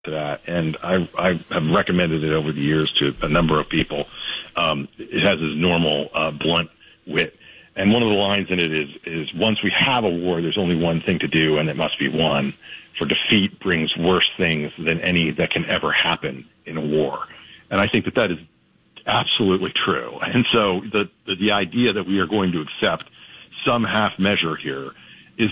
to that, and I have recommended it over the years to a number of people. It has his normal blunt wit. And one of the lines in it is once we have a war, there's only one thing to do, and it must be won. For defeat brings worse things than any that can ever happen in a war. And I think that is absolutely true. And so the idea that we are going to accept some half measure here is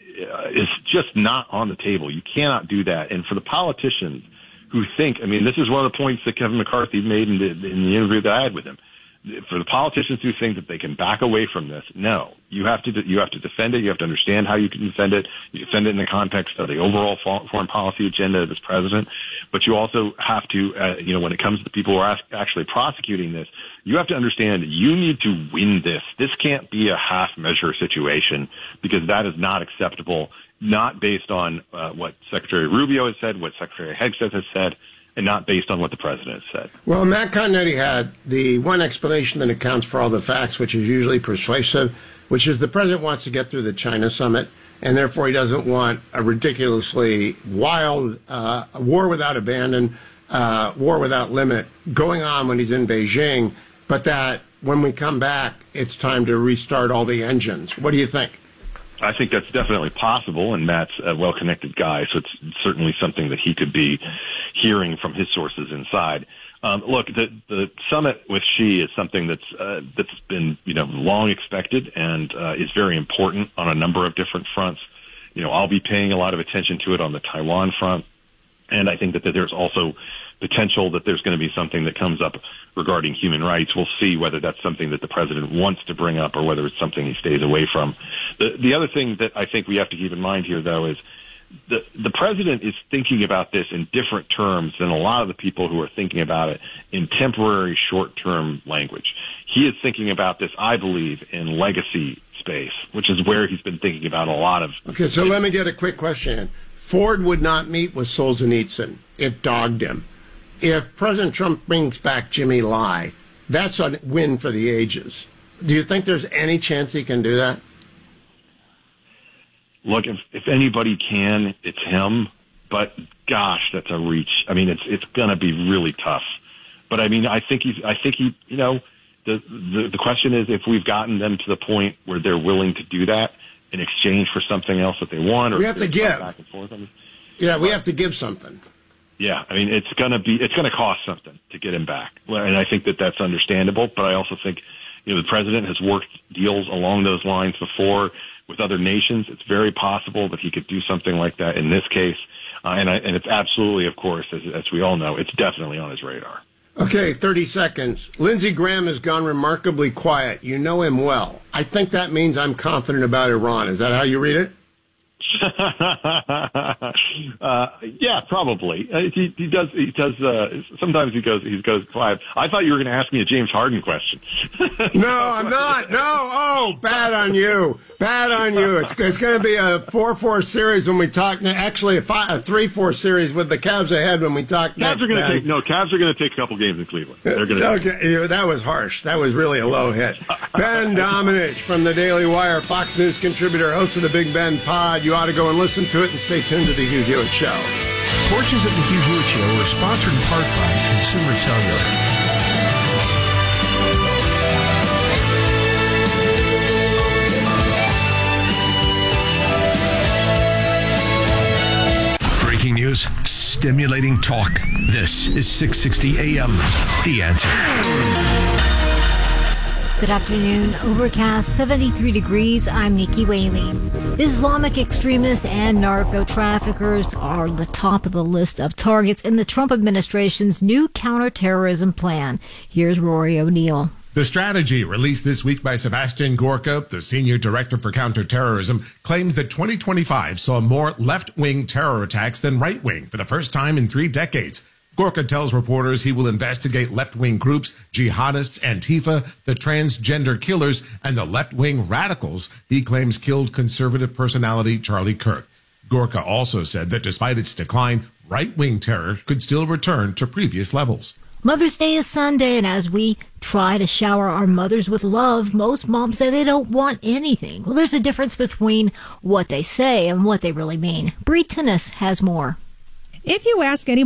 just not on the table. You cannot do that. And for the politicians who think, I mean, this is one of the points that Kevin McCarthy made in the interview that I had with him. For the politicians who think that they can back away from this, no. You have to defend it. You have to understand how you can defend it. You defend it in the context of the overall foreign policy agenda of this president. But you also have to, when it comes to the people who are actually prosecuting this, you have to understand that you need to win this. This can't be a half-measure situation because that is not acceptable, not based on what Secretary Rubio has said, what Secretary Hegseth has said, and not based on what the president said. Well, Matt Continetti had the one explanation that accounts for all the facts, which is usually persuasive, which is the president wants to get through the China summit, and therefore he doesn't want a ridiculously wild war without abandon, war without limit going on when he's in Beijing, but that when we come back, it's time to restart all the engines. What do you think? I think that's definitely possible, and Matt's a well-connected guy, so it's certainly something that he could be hearing from his sources inside. Look, the summit with Xi is something that's been long expected and is very important on a number of different fronts. I'll be paying a lot of attention to it on the Taiwan front, and I think that there's also potential that there's going to be something that comes up regarding human rights. We'll see whether that's something that the president wants to bring up or whether it's something he stays away from. The other thing that I think we have to keep in mind here, though, is the president is thinking about this in different terms than a lot of the people who are thinking about it in temporary, short-term language. He is thinking about this, I believe, in legacy space, which is where he's been thinking about a lot of... Okay, so let me get a quick question in. Ford would not meet with Solzhenitsyn. It dogged him. If President Trump brings back Jimmy Lai, that's a win for the ages. Do you think there's any chance he can do that? Look, if anybody can, it's him. But gosh, that's a reach. I mean, it's going to be really tough. But I mean, I think he. The question is if we've gotten them to the point where they're willing to do that in exchange for something else that they want, or we have to give. Back and forth. We have to give something. Yeah, I mean, it's going to cost something to get him back, and I think that that's understandable. But I also think, the president has worked deals along those lines before with other nations. It's very possible that he could do something like that in this case, and it's absolutely, of course, as we all know, it's definitely on his radar. Okay, 30 seconds. Lindsey Graham has gone remarkably quiet. You know him well. I think that means I'm confident about Iran. Is that how you read it? Yeah, probably. He does. Sometimes he goes quiet. I thought you were going to ask me a James Harden question. No, I'm not. No. Oh, bad on you. Bad on you. It's going to be a 4-4 series when we talk. Actually, a 3-4 series with the Cavs ahead when we talk. Cavs are going to take a couple games in Cleveland. They're going to. Okay, that was harsh. That was really a low hit. Ben Domenech from the Daily Wire, Fox News contributor, host of the Big Ben Pod. You ought to go and listen to it and stay tuned to the Hugh Hewitt Show. Portions of the Hugh Hewitt Show are sponsored in part by Consumer Cellular. Breaking news, stimulating talk. This is 660 AM. The Answer. Good afternoon. Overcast, 73 degrees. I'm Nikki Whaley. Islamic extremists and narco traffickers are the top of the list of targets in the Trump administration's new counterterrorism plan. Here's Rory O'Neill. The strategy released this week by Sebastian Gorka, the senior director for counterterrorism, claims that 2025 saw more left-wing terror attacks than right-wing for the first time in 3 decades. Gorka tells reporters he will investigate left-wing groups, jihadists, Antifa, the transgender killers, and the left-wing radicals he claims killed conservative personality Charlie Kirk. Gorka also said that despite its decline, right-wing terror could still return to previous levels. Mother's Day is Sunday, and as we try to shower our mothers with love, most moms say they don't want anything. Well, there's a difference between what they say and what they really mean. Bree Tennis has more. If you ask any